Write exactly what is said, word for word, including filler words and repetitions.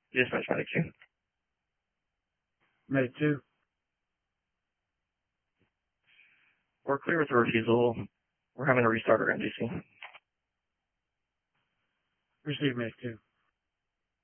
Dispatch Medic two. Medic two. We're clear with the refusal. We're having to restart our M D C. Receive Medic two.